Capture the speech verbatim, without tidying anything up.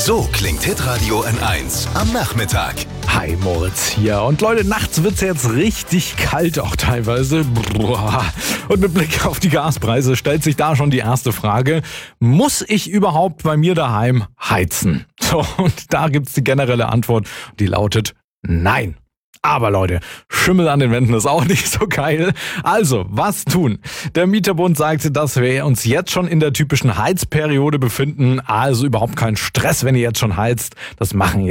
So klingt Hitradio N eins am Nachmittag. Hi, Moritz hier. Und Leute, nachts wird's jetzt richtig kalt auch teilweise. Und mit Blick auf die Gaspreise stellt sich da schon die erste Frage: Muss ich überhaupt bei mir daheim heizen? So, und da gibt's die generelle Antwort, die lautet nein. Aber Leute, Schimmel an den Wänden ist auch nicht so geil. Also, was tun? Der Mieterbund sagt, dass wir uns jetzt schon in der typischen Heizperiode befinden. Also überhaupt kein Stress, wenn ihr jetzt schon heizt. Das machen